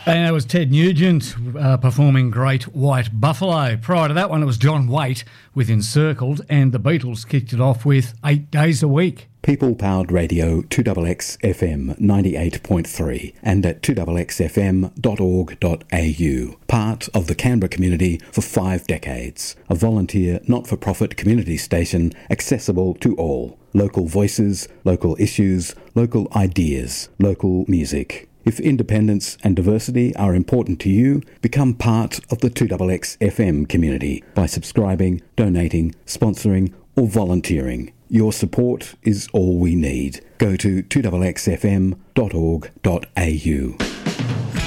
And that was Ted Nugent performing Great White Buffalo. Prior to that one, it was John Waite with Encircled, and the Beatles kicked it off with 8 Days a Week. People-powered radio 2XX FM 98.3 and at 2XXFM.org.au. Part of the Canberra community for 5 decades. A volunteer, not-for-profit community station accessible to all. Local voices, local issues, local ideas, local music. If independence and diversity are important to you, become part of the 2XX community by subscribing, donating, sponsoring or volunteering. Your support is all we need. Go to 2XXFM.org.au.